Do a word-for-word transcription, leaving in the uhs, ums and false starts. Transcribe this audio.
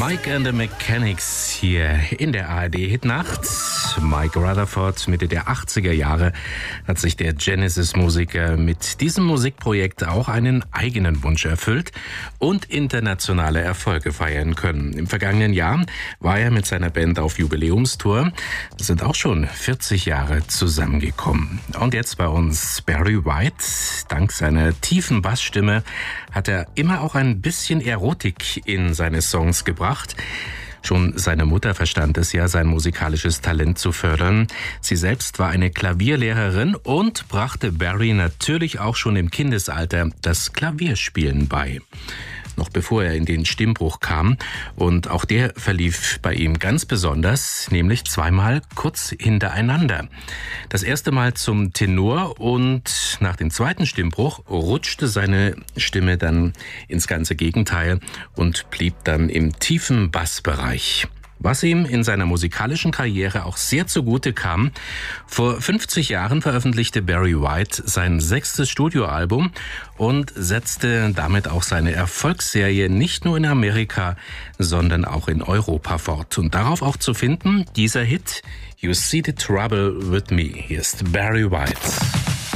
Mike and the Mechanics hier in der A R D-Hitnacht. Mike Rutherford, Mitte der achtziger Jahre, hat sich der Genesis-Musiker mit diesem Musikprojekt auch einen eigenen Wunsch erfüllt und internationale Erfolge feiern können. Im vergangenen Jahr war er mit seiner Band auf Jubiläumstour. Das sind auch schon vierzig Jahre zusammengekommen. Und jetzt bei uns Barry White. Dank seiner tiefen Bassstimme hat er immer auch ein bisschen Erotik in seine Songs gebracht. Schon seine Mutter verstand es ja, sein musikalisches Talent zu fördern. Sie selbst war eine Klavierlehrerin und brachte Barry natürlich auch schon im Kindesalter das Klavierspielen bei. Noch bevor er in den Stimmbruch kam. Und auch der verlief bei ihm ganz besonders, nämlich zweimal kurz hintereinander. Das erste Mal zum Tenor und nach dem zweiten Stimmbruch rutschte seine Stimme dann ins ganze Gegenteil und blieb dann im tiefen Bassbereich. Was ihm in seiner musikalischen Karriere auch sehr zugute kam. Vor fünfzig Jahren veröffentlichte Barry White sein sechstes Studioalbum und setzte damit auch seine Erfolgsserie nicht nur in Amerika, sondern auch in Europa fort. Und darauf auch zu finden, dieser Hit You See the Trouble with Me. Hier ist Barry White.